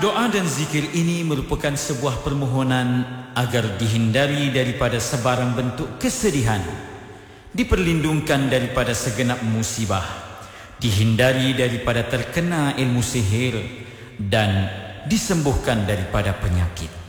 Doa dan zikir ini merupakan sebuah permohonan agar dihindari daripada sebarang bentuk kesedihan, diperlindungkan daripada segenap musibah, dihindari daripada terkena ilmu sihir, dan disembuhkan daripada penyakit.